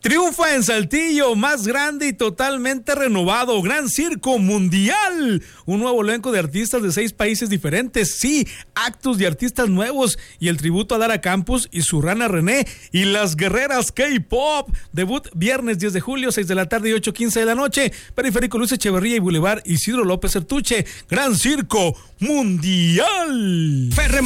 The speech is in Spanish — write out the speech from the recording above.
Triunfa en Saltillo, más grande y totalmente renovado, Gran Circo Mundial, un nuevo elenco de artistas de 6 países diferentes, sí, actos de artistas nuevos y el tributo a Dara Campos y su rana René y las guerreras K-Pop, debut viernes 10 de julio, 6 de la tarde y 8:15 de la noche, Periférico Luis Echeverría y Boulevard Isidro López Sertuche, Gran Circo Mundial.